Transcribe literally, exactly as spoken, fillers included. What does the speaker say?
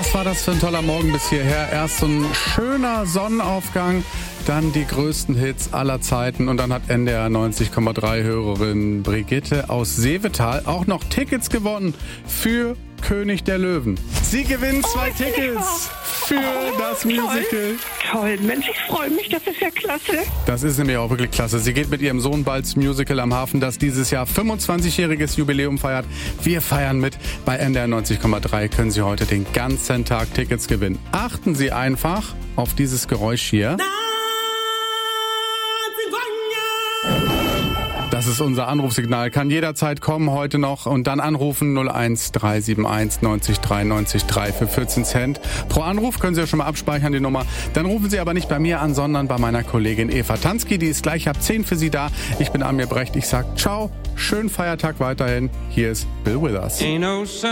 Was war das für ein toller Morgen bis hierher? Erst so ein schöner Sonnenaufgang, dann die größten Hits aller Zeiten und dann hat N D R neunzig Komma drei Hörerin Brigitte aus Seevetal auch noch Tickets gewonnen für König der Löwen. Sie gewinnt zwei oh, Tickets für oh, das Musical. Toll. toll, Mensch, ich freue mich, das ist ja klasse. Das ist nämlich auch wirklich klasse. Sie geht mit ihrem Sohn bald ins Musical am Hafen, das dieses Jahr fünfundzwanzigjähriges Jubiläum feiert. Wir feiern mit. Bei N D R neunzig Komma drei können Sie heute den ganzen Tag Tickets gewinnen. Achten Sie einfach auf dieses Geräusch hier. Das ist unser Anrufsignal. Kann jederzeit kommen, heute noch. Und dann anrufen null eins drei sieben eins neunzig drei neunzig drei für vierzehn Cent. Pro Anruf können Sie ja schon mal abspeichern, die Nummer. Dann rufen Sie aber nicht bei mir an, sondern bei meiner Kollegin Eva Tansky. Die ist gleich ab zehn für Sie da. Ich bin Amir Brecht. Ich sag ciao. Schönen Feiertag weiterhin. Hier ist Bill Withers.